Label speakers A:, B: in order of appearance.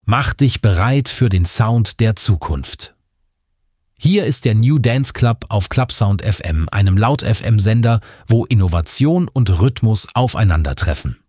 A: Mach dich bereit für den Sound der Zukunft. Hier ist der New Dance Club auf Clubsound FM, einem Laut-FM-Sender, wo Innovation und Rhythmus aufeinandertreffen.